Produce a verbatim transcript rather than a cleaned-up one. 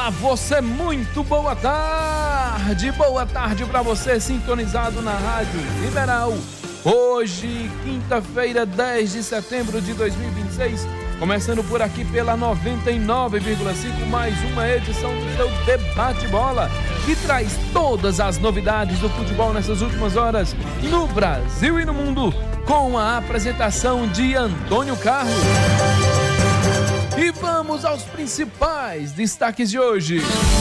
Olá, você, muito boa tarde, boa tarde para você sintonizado na Rádio Liberal. Hoje, quinta-feira, dez de setembro de dois mil e vinte e seis, começando por aqui pela noventa e nove vírgula cinco, mais uma edição do seu Debate Bola, que traz todas as novidades do futebol nessas últimas horas, no Brasil e no mundo, com a apresentação de Antônio Carlos. E vamos aos principais destaques de hoje.